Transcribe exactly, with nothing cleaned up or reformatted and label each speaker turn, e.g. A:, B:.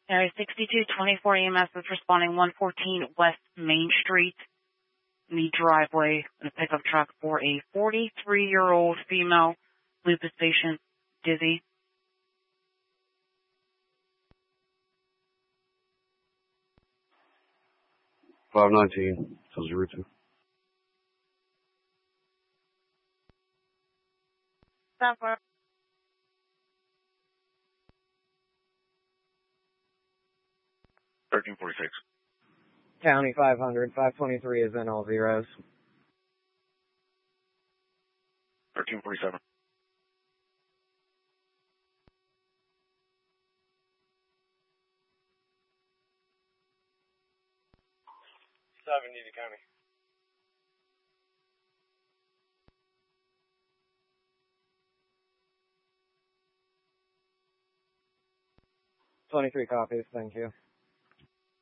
A: Area sixty-two twenty-four E M S is responding one fourteen West Main Street in the driveway in a pickup truck for a forty-three-year-old female lupus patient, dizzy.
B: five nineteen, to zero two.
A: Software.
C: thirteen forty-six.
D: County five hundred, five twenty-three is in all zeros.
C: thirteen forty-seven.
E: seven, Union County.
D: twenty-three copies, thank you.